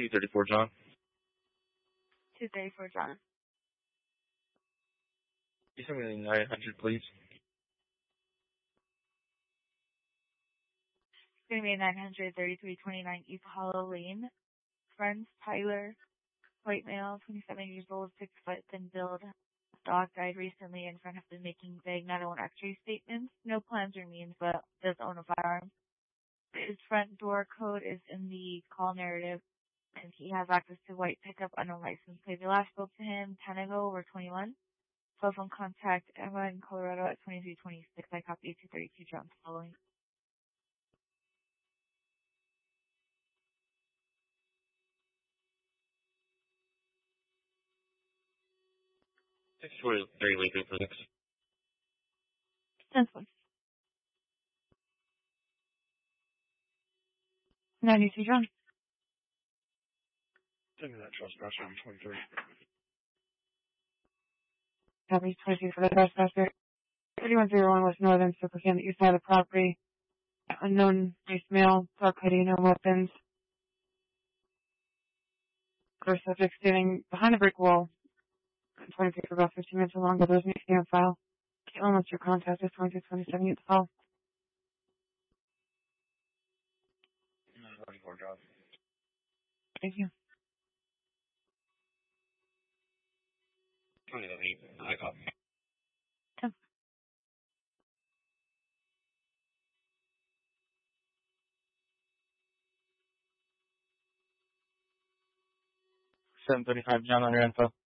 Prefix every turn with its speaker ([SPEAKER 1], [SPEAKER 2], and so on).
[SPEAKER 1] 234 John.
[SPEAKER 2] 234 John.
[SPEAKER 1] You send me the 900, please.
[SPEAKER 2] It's going to be 93329 East Hollow Lane. Friends, Tyler, white male, 27 years old, 6 foot, thin build. Dog died recently and friend has been making vague not own X-ray statements. No plans or means, but does own a firearm. His front door code is in the call narrative, and he has access to white pickup unknown license plate. We last spoke to him 10 ago, we're 21. Cell phone contact Emma in Colorado at 2326. I copy 232 John following.
[SPEAKER 1] Thanks for very late for this.
[SPEAKER 2] 10-1. 92 John.
[SPEAKER 1] Send me that trespasser on 23.
[SPEAKER 2] Copy 22 for the trespasser. 3101 West Northern, Spokane, the east side of the property. Unknown race male, dark hoodie, no weapons. First subject standing behind a brick wall. 23 for about 15 minutes along, but there's an ATM file. Caitlin, what's your contact? Is 2227 at the file.
[SPEAKER 1] 24 John.
[SPEAKER 2] Thank you.
[SPEAKER 1] 28, I copy.
[SPEAKER 2] 10.
[SPEAKER 1] 735 John on your info.